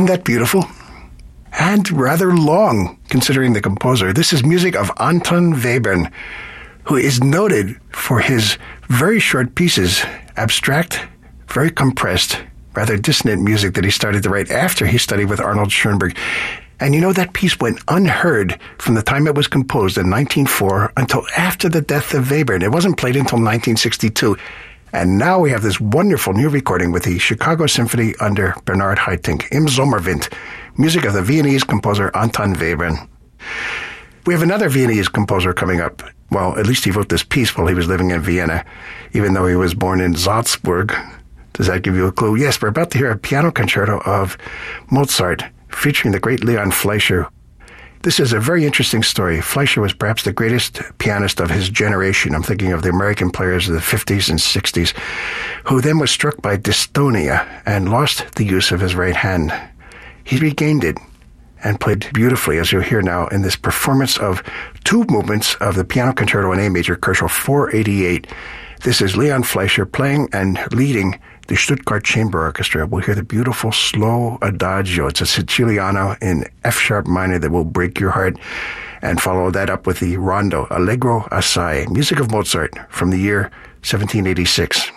Isn't that beautiful? And rather long, considering the composer. This is music of Anton Webern, who is noted for his very short pieces, abstract, very compressed, rather dissonant music that he started to write after he studied with Arnold Schoenberg. And you know, that piece went unheard from the time it was composed in 1904 until after the death of Webern. It wasn't played until 1962. And now we have this wonderful new recording with the Chicago Symphony under Bernard Haitink, Im Sommerwind, music of the Viennese composer Anton Webern. We have another Viennese composer coming up. Well, at least he wrote this piece while he was living in Vienna, even though he was born in Salzburg. Does that give you a clue? Yes, we're about to hear a piano concerto of Mozart, featuring the great Leon Fleischer. This is a very interesting story. Fleischer was perhaps the greatest pianist of his generation. I'm thinking of the American players of the 50s and 60s, who then was struck by dystonia and lost the use of his right hand. He regained it and played beautifully, as you'll hear now, in this performance of two movements of the Piano Concerto in A major, Koschel 488. This is Leon Fleischer playing and leading the Stuttgart Chamber Orchestra. We'll hear the beautiful, slow adagio. It's a Siciliano in F-sharp minor that will break your heart, and follow that up with the rondo, Allegro assai, music of Mozart from the year 1786.